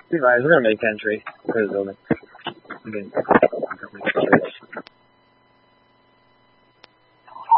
Be advised, we're gonna make entry for the building. Okay.